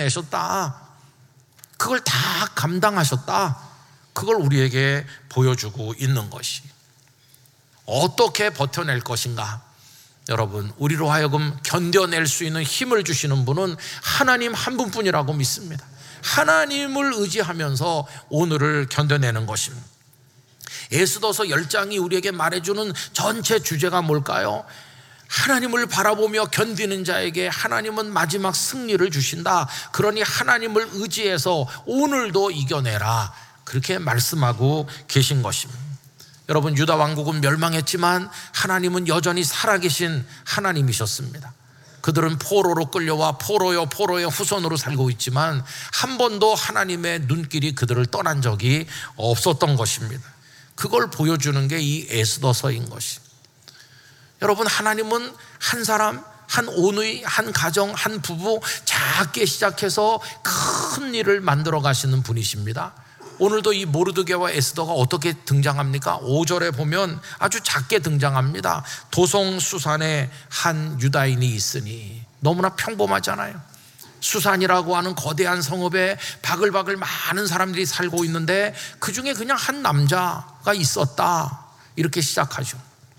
견뎌내셨다. 그걸 다 감당하셨다. 그걸 우리에게 보여주고 있는 것이. 어떻게 버텨낼 것인가? 여러분, 우리로 하여금 견뎌낼 수 있는 힘을 주시는 분은 하나님 한 분뿐이라고 믿습니다. 하나님을 의지하면서 오늘을 견뎌내는 것입니다. 에스더서 10장이 우리에게 말해주는 전체 주제가 뭘까요? 하나님을 바라보며 견디는 자에게 하나님은 마지막 승리를 주신다. 그러니 하나님을 의지해서 오늘도 이겨내라. 그렇게 말씀하고 계신 것입니다. 여러분, 유다 왕국은 멸망했지만 하나님은 여전히 살아계신 하나님이셨습니다. 그들은 포로로 끌려와 포로여 후손으로 살고 있지만 한 번도 하나님의 눈길이 그들을 떠난 적이 없었던 것입니다. 그걸 보여주는 게 이 에스더서인 것이. 여러분, 하나님은 한 사람, 한 온의, 한 가정, 한 부부 작게 시작해서 큰 일을 만들어 가시는 분이십니다. 오늘도 이 모르드게와 에스더가 어떻게 등장합니까? 5절에 보면 아주 작게 등장합니다. 도성 수산에 한 유다인이 있으니. 너무나 평범하잖아요. 수산이라고 하는 거대한 성읍에 바글바글 많은 사람들이 살고 있는데 그 중에 그냥 한 남자가 있었다. 이렇게 시작하죠.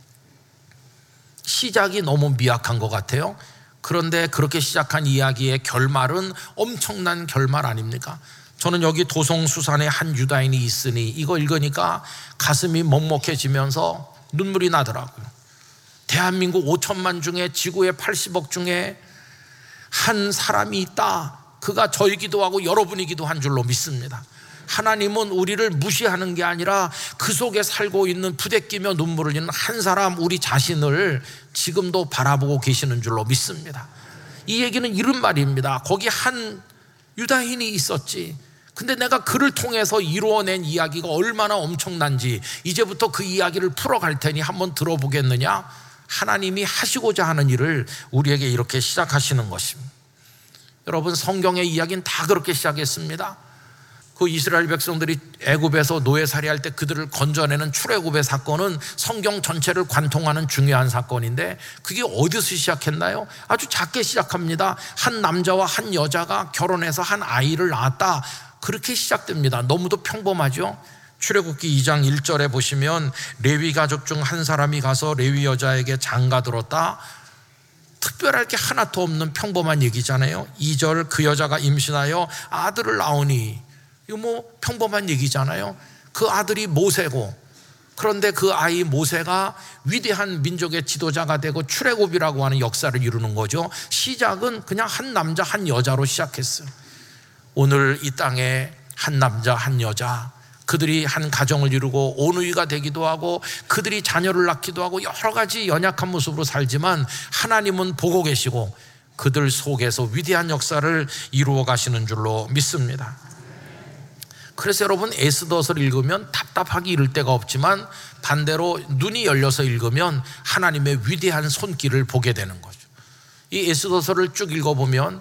시작이 너무 미약한 것 같아요. 그런데 그렇게 시작한 이야기의 결말은 엄청난 결말 아닙니까? 저는 여기 도성수산에 한 유다인이 있으니 이거 읽으니까 가슴이 먹먹해지면서 눈물이 나더라고요. 대한민국 5천만 중에 지구의 80억 중에 한 사람이 있다. 그가 저이기도 하고 여러분이기도 한 줄로 믿습니다. 하나님은 우리를 무시하는 게 아니라 그 속에 살고 있는 부대끼며 눈물을 흘리는 한 사람, 우리 자신을 지금도 바라보고 계시는 줄로 믿습니다. 이 얘기는 이런 말입니다. 거기 한 유다인이 있었지. 근데 내가 그를 통해서 이루어낸 이야기가 얼마나 엄청난지 이제부터 그 이야기를 풀어갈 테니 한번 들어보겠느냐? 하나님이 하시고자 하는 일을 우리에게 이렇게 시작하시는 것입니다. 여러분, 성경의 이야기는 다 그렇게 시작했습니다. 그 이스라엘 백성들이 애굽에서 노예살이할 때 그들을 건져내는 출애굽의 사건은 성경 전체를 관통하는 중요한 사건인데 그게 어디서 시작했나요? 아주 작게 시작합니다. 한 남자와 한 여자가 결혼해서 한 아이를 낳았다. 그렇게 시작됩니다. 너무도 평범하죠? 출애굽기 2장 1절에 보시면 레위 가족 중 한 사람이 가서 레위 여자에게 장가들었다. 특별할 게 하나도 없는 평범한 얘기잖아요. 2절 그 여자가 임신하여 아들을 낳으니, 이거 뭐 평범한 얘기잖아요. 그 아들이 모세고, 그런데 그 아이 모세가 위대한 민족의 지도자가 되고 출애굽이라고 하는 역사를 이루는 거죠. 시작은 그냥 한 남자 한 여자로 시작했어요. 오늘 이 땅에 한 남자 한 여자, 그들이 한 가정을 이루고 온유가 되기도 하고 그들이 자녀를 낳기도 하고 여러 가지 연약한 모습으로 살지만 하나님은 보고 계시고 그들 속에서 위대한 역사를 이루어 가시는 줄로 믿습니다. 그래서 여러분, 에스더서를 읽으면 답답하기 이를 데가 없지만 반대로 눈이 열려서 읽으면 하나님의 위대한 손길을 보게 되는 거죠. 이 에스더서를 쭉 읽어보면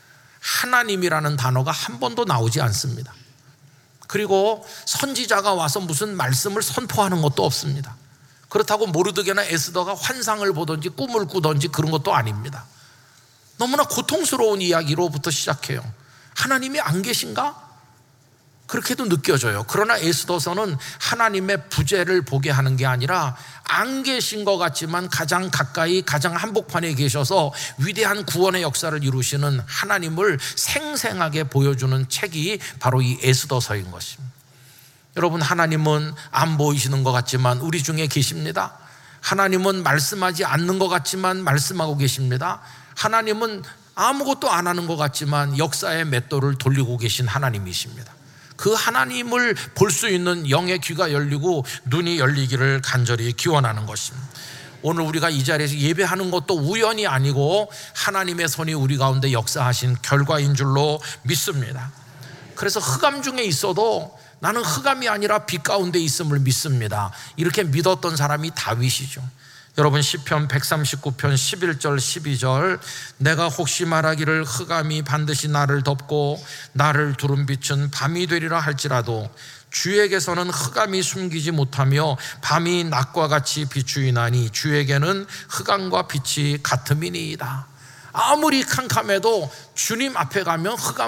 하나님이라는 단어가 한 번도 나오지 않습니다. 그리고 선지자가 와서 무슨 말씀을 선포하는 것도 없습니다. 그렇다고 모르드게나 에스더가 환상을 보든지 꿈을 꾸든지 그런 것도 아닙니다. 너무나 고통스러운 이야기로부터 시작해요. 하나님이 안 계신가? 그렇게도 느껴져요. 그러나 에스더서는 하나님의 부재를 보게 하는 게 아니라 안 계신 것 같지만 가장 가까이 가장 한복판에 계셔서 위대한 구원의 역사를 이루시는 하나님을 생생하게 보여주는 책이 바로 이 에스더서인 것입니다. 여러분, 하나님은 안 보이시는 것 같지만 우리 중에 계십니다. 하나님은 말씀하지 않는 것 같지만 말씀하고 계십니다. 하나님은 아무것도 안 하는 것 같지만 역사의 맷돌을 돌리고 계신 하나님이십니다. 그 하나님을 볼 수 있는 영의 귀가 열리고 눈이 열리기를 간절히 기원하는 것입니다. 오늘 우리가 이 자리에서 예배하는 것도 우연이 아니고 하나님의 손이 우리 가운데 역사하신 결과인 줄로 믿습니다. 그래서 흑암 중에 있어도 나는 흑암이 아니라 빛 가운데 있음을 믿습니다. 이렇게 믿었던 사람이 다윗이죠. 여러분, 시편 139편 11절 12절 내가 혹시 말하기를 흑암이 반드시 나를 덮고 나를 두른 빛은 밤이 되리라 할지라도 주에게서는 흑암이 숨기지 못하며 밤이 낮과 같이 비추이나니 주에게는 흑암과 빛이 같음이니이다. 아무리 캄캄해도 주님 앞에 가면 흑암